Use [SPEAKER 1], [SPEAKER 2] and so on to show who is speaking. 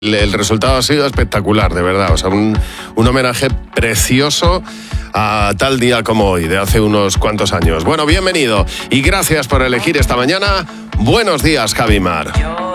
[SPEAKER 1] El resultado ha sido espectacular, de verdad. O sea, un homenaje precioso a tal día como hoy, de hace unos cuantos años. Bueno, bienvenido y gracias por elegir esta mañana. Buenos días, Javimar.